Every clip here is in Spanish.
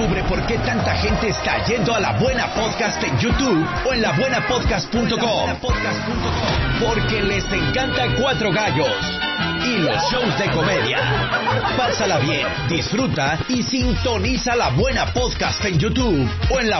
Descubre por qué tanta gente está yendo a La Buena Podcast en YouTube o en labuenapodcast.com. Porque les encanta Cuatro Gallos y los shows de comedia. Pásala bien, disfruta y sintoniza La Buena Podcast en YouTube o en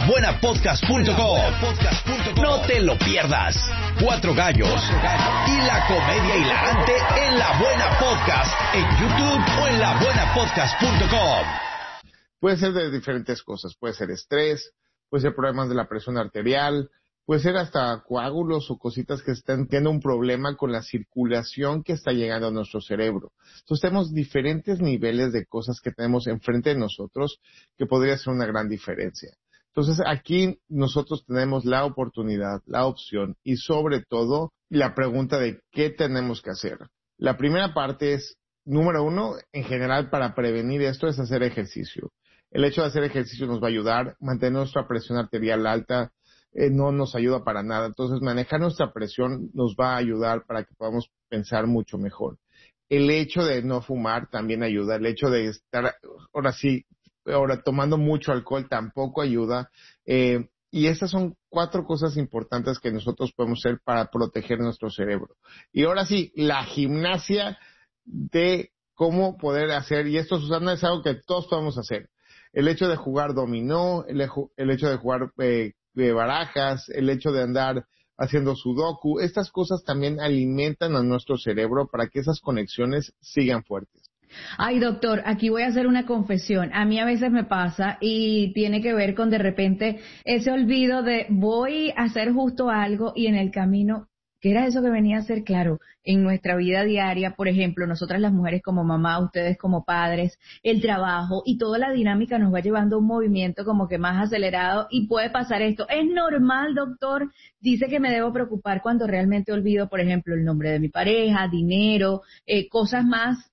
labuenapodcast.com. No te lo pierdas. Cuatro Gallos y la comedia hilarante en La Buena Podcast en YouTube o en labuenapodcast.com. Puede ser de diferentes cosas, puede ser estrés, puede ser problemas de la presión arterial, puede ser hasta coágulos o cositas que están teniendo un problema con la circulación que está llegando a nuestro cerebro. Entonces tenemos diferentes niveles de cosas que tenemos enfrente de nosotros que podría ser una gran diferencia. Entonces aquí nosotros tenemos la oportunidad, la opción y sobre todo la pregunta de qué tenemos que hacer. La primera parte es, número uno, en general para prevenir esto es hacer ejercicio. El hecho de hacer ejercicio nos va a ayudar, mantener nuestra presión arterial alta, no nos ayuda para nada. Entonces, manejar nuestra presión nos va a ayudar para que podamos pensar mucho mejor. El hecho de no fumar también ayuda. El hecho de estar, ahora tomando mucho alcohol tampoco ayuda. Y estas son 4 cosas importantes que nosotros podemos hacer para proteger nuestro cerebro. Y ahora sí, la gimnasia de cómo poder hacer, y esto, Susana, es algo que todos podemos hacer. El hecho de jugar dominó, el hecho de jugar barajas, el hecho de andar haciendo sudoku, estas cosas también alimentan a nuestro cerebro para que esas conexiones sigan fuertes. Ay, doctor, aquí voy a hacer una confesión. A mí a veces me pasa y tiene que ver con de repente ese olvido de voy a hacer justo algo y en el camino, ¿qué era eso que venía a ser? Claro, en nuestra vida diaria, por ejemplo, nosotras las mujeres como mamá, ustedes como padres, el trabajo y toda la dinámica nos va llevando a un movimiento como que más acelerado y puede pasar esto. ¿Es normal, doctor? Dice que me debo preocupar cuando realmente olvido, por ejemplo, el nombre de mi pareja, dinero, cosas más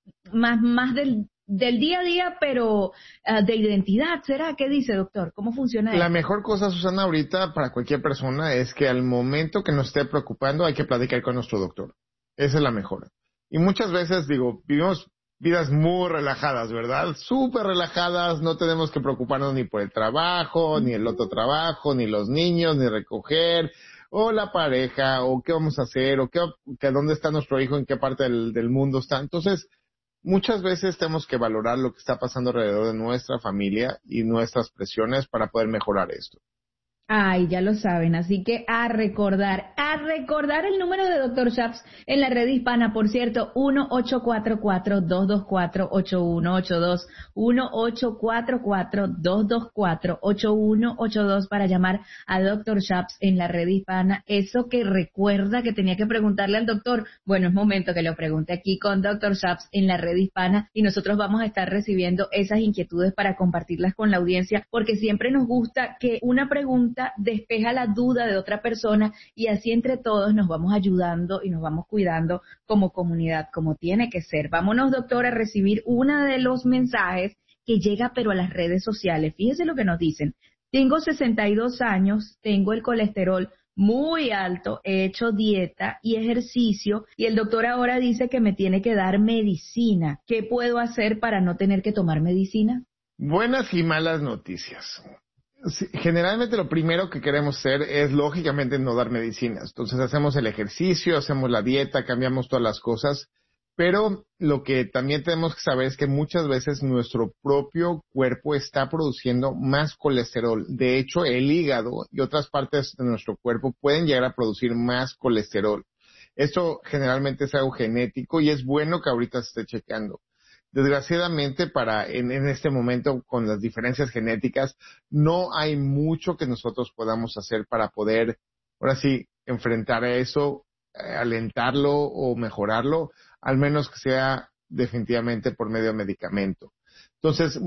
del día a día, pero de identidad, ¿será? ¿Qué dice, doctor? ¿Cómo funciona eso? La mejor cosa, Susana, ahorita para cualquier persona es que al momento que nos esté preocupando hay que platicar con nuestro doctor. Esa es la mejor. Y muchas veces, vivimos vidas muy relajadas, ¿verdad? Súper relajadas, no tenemos que preocuparnos ni por el trabajo, ni el otro trabajo, ni los niños, ni recoger, o la pareja, o qué vamos a hacer, o que dónde está nuestro hijo, en qué parte del mundo está. Entonces, muchas veces tenemos que valorar lo que está pasando alrededor de nuestra familia y nuestras presiones para poder mejorar esto. Ay, ya lo saben, así que a recordar el número de Dr. Shaps en la red hispana, por cierto, 1-844-224-8182, 1-844-224-8182 para llamar a Dr. Shaps en la red hispana. Eso que recuerda que tenía que preguntarle al doctor, bueno, es momento que lo pregunte aquí con Dr. Shaps en la red hispana y nosotros vamos a estar recibiendo esas inquietudes para compartirlas con la audiencia, porque siempre nos gusta que una pregunta despeja la duda de otra persona y así entre todos nos vamos ayudando y nos vamos cuidando como comunidad, como tiene que ser. Vámonos, doctor, a recibir uno de los mensajes que llega pero a las redes sociales. Fíjese lo que nos dicen. Tengo 62 años, tengo el colesterol muy alto, he hecho dieta y ejercicio y el doctor ahora dice que me tiene que dar medicina. ¿Qué puedo hacer para no tener que tomar medicina? Buenas y malas noticias. Generalmente lo primero que queremos hacer es lógicamente no dar medicinas. Entonces hacemos el ejercicio, hacemos la dieta, cambiamos todas las cosas, pero lo que también tenemos que saber es que muchas veces nuestro propio cuerpo está produciendo más colesterol. De hecho, el hígado y otras partes de nuestro cuerpo pueden llegar a producir más colesterol. Esto generalmente es algo genético y es bueno que ahorita se esté checando. Desgraciadamente, en este momento, con las diferencias genéticas, no hay mucho que nosotros podamos hacer para poder, ahora sí, enfrentar a eso, alentarlo o mejorarlo, al menos que sea definitivamente por medio de medicamento. Entonces,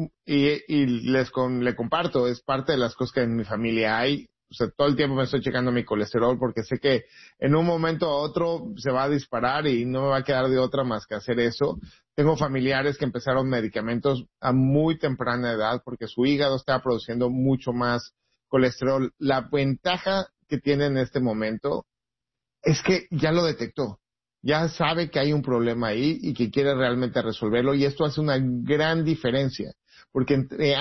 le comparto, es parte de las cosas que en mi familia hay. O sea, todo el tiempo me estoy checando mi colesterol porque sé que en un momento a otro se va a disparar y no me va a quedar de otra más que hacer eso. Tengo familiares que empezaron medicamentos a muy temprana edad porque su hígado estaba produciendo mucho más colesterol. La ventaja que tiene en este momento es que ya lo detectó. Ya sabe que hay un problema ahí y que quiere realmente resolverlo y esto hace una gran diferencia porque entre